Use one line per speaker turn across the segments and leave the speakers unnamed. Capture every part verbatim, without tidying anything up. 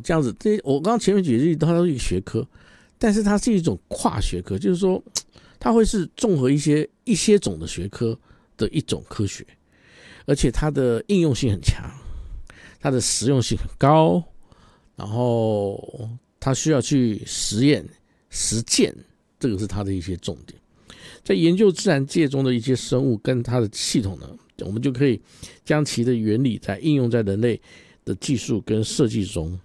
这样子，这我刚刚前面举例它都是一个学科，但是它是一种跨学科，就是说它会是综合一些一些种的学科的一种科学，而且它的应用性很强，它的实用性很高，然后它需要去实验实践，这个是它的一些重点。在研究自然界中的一些生物跟它的系统呢，我们就可以将其的原理在应用在人类的技术跟设计中。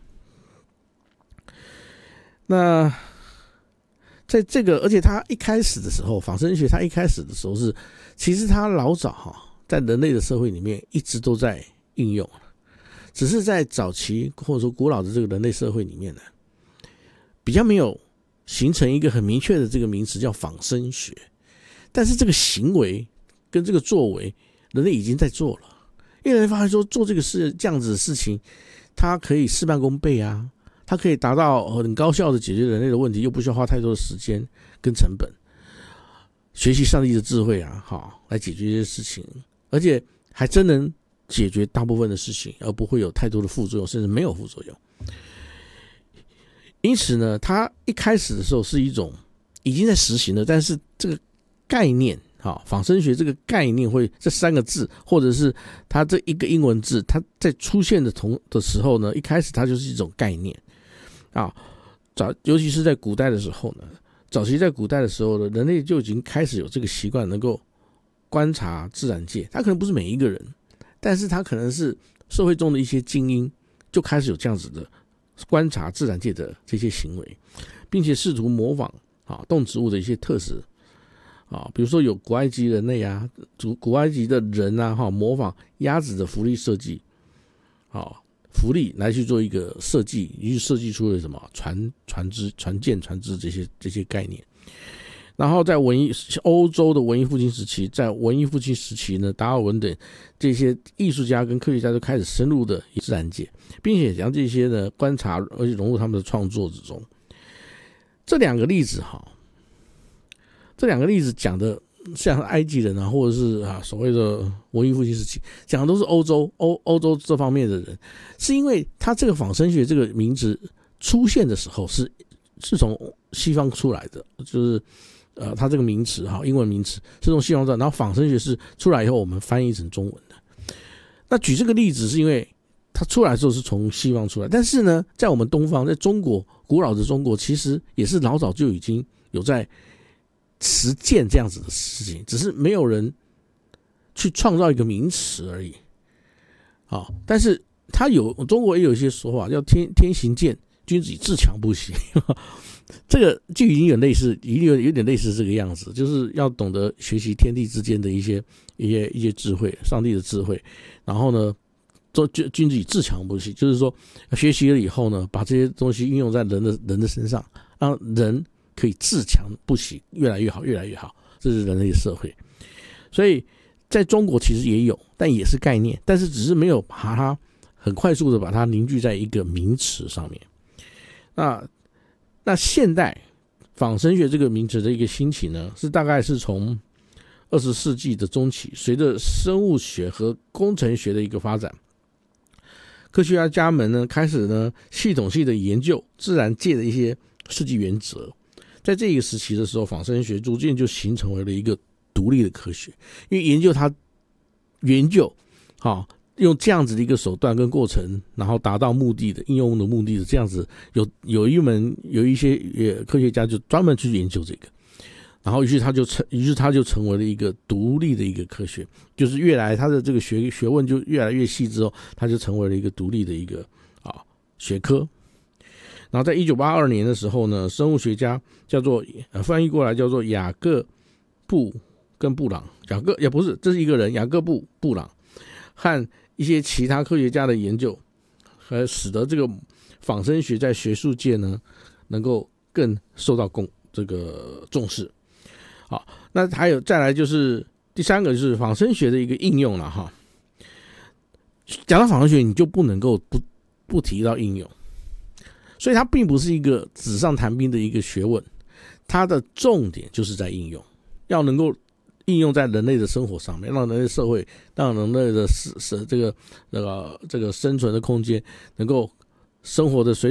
那在这个，而且它一开始的时候，仿生学它一开始的时候是，其实它老早哈，在人类的社会里面一直都在应用，只是在早期或者说古老的这个人类社会里面呢，比较没有形成一个很明确的这个名词叫仿生学。但是这个行为跟这个作为，人类已经在做了，因为人类发现说做这个事这样子的事情，它可以事半功倍啊，它可以达到很高效的解决人类的问题，又不需要花太多的时间跟成本，学习上帝的智慧啊，好来解决这些事情，而且还真能解决大部分的事情，而不会有太多的副作用，甚至没有副作用。因此呢，它一开始的时候是一种已经在实行了，但是这个概念，好，仿生学这个概念会这三个字，或者是它这一个英文字，它在出现的同的时候呢，一开始它就是一种概念啊。早，尤其是在古代的时候呢，早期在古代的时候呢，人类就已经开始有这个习惯，能够观察自然界。他可能不是每一个人，但是他可能是社会中的一些精英，就开始有这样子的观察自然界的这些行为，并且试图模仿啊动植物的一些特质。啊，比如说有古埃及人类啊，古埃及的人啊，哈，模仿鸭子的浮力设计，好，浮力来去做一个设计，于是设计出了什么船、船只、船舰、船只这些这些概念。然后在文艺欧洲的文艺复兴时期，在文艺复兴时期呢，达尔文等这些艺术家跟科学家都开始深入的自然界，并且将这些呢观察而且融入他们的创作之中。这两个例子哈。这两个例子讲的像埃及人啊，或者是啊所谓的文艺复兴时期，讲的都是欧洲欧欧洲这方面的人，是因为他这个仿生学这个名字出现的时候是是从西方出来的，就是呃他这个名词哈英文名词是从西方出来，然后仿生学是出来以后我们翻译成中文的。那举这个例子是因为它出来的时候是从西方出来，但是呢，在我们东方，在中国古老的中国，其实也是老早就已经有在实践这样子的事情，只是没有人去创造一个名词而已。好，但是他有中国也有一些说法，叫天天行健，君子以自强不息。这个就已经有类似，已经有有点类似这个样子，就是要懂得学习天地之间的一些一些一些智慧，上帝的智慧。然后呢，做君子以自强不息，就是说学习了以后呢，把这些东西运用在人的人的身上，让人可以自强不息，越来越好，越来越好，这是人类社会。所以在中国其实也有，但也是概念，但是只是没有把它很快速的把它凝聚在一个名词上面。那那现代仿生学这个名词的一个兴起呢，是大概是从二十世纪的中期，随着生物学和工程学的一个发展，科学家们呢开始呢系统性的研究自然界的一些设计原则。在这个时期的时候，仿生学逐渐就形成为了一个独立的科学，因为研究它研究好用这样子的一个手段跟过程，然后达到目的的应用的目的的这样子，有有一门有一些科学家就专门去研究这个，然后于是他就成于是他就成为了一个独立的一个科学，就是越来他的这个学学问就越来越细之后，他就成为了一个独立的一个啊学科。然后在一九八二年的时候呢，生物学家叫做、呃、翻译过来叫做雅各布跟布朗，雅各也不是，这是一个人，雅各布布朗和一些其他科学家的研究，和使得这个仿生学在学术界呢能够更受到共这个重视。好，那还有再来就是第三个就是仿生学的一个应用了哈。讲到仿生学，你就不能够不不提到应用。所以它并不是一个纸上谈兵的一个学问，它的重点就是在应用，要能够应用在人类的生活上面，让人类社会，让人类的这个这个这个生存的空间能够生活的水